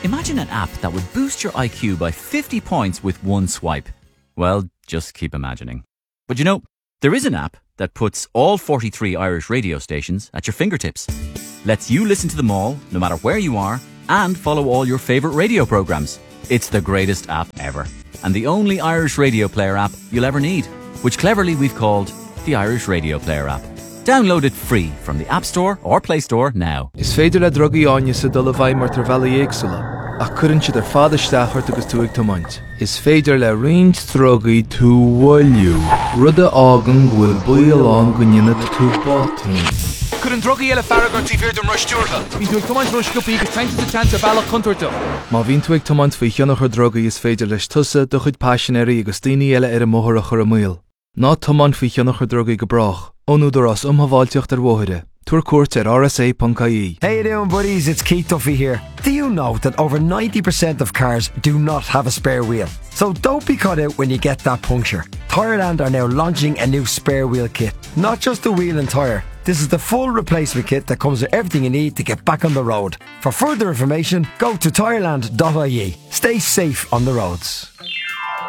Imagine an app that would boost your IQ by 50 points with one swipe. Well, just keep imagining. But you know, there is an app that puts all 43 Irish radio stations at your fingertips. Lets you listen to them all, no matter where you are, and follow all your favourite radio programmes. It's the greatest app ever. And the only Irish radio player app you'll ever need, which cleverly we've called the Irish Radio Player app. Download it free from the App Store or Play Store now. Is féidir le drogaí áine sa dul a bhaid mar tar bheala éagsúla, ach cuireann siad ar fad isteachart agus tú ag tomaint. Is féidir le roinnt drogaí tú bhfuilliú, rud a ágan bhfuil buailán go nionad tú bátaí. Cuireann drogaí eile farragar tí bhír dom ruistíortha. Bhín tú ag tomaint ruisciúpaí go tainte sa chance a bhealach contoirtó. Má bhín tú ag tomaint faoi cheannach ar drogaí is féidir leis tusa do chuid passionéirí agus daoine eile ar a móthar a chur a míl. Ná tomaint faoi cheannach ar drogaí go brach. Onúdar as umhaváilteocht ar bmhóide. Tuair cuairt ar rsa.ie. Hey you doing, buddies? It's Keith Duffy here. Do you know that over 90% of cars do not have a spare wheel? So don't be caught out when you get that puncture. Tireland are now launching a new spare wheel kit. Not just a wheel and tyre. This is the full replacement kit that comes with everything you need to get back on the road. For further information, go to tireland.ie. Stay safe on the roads.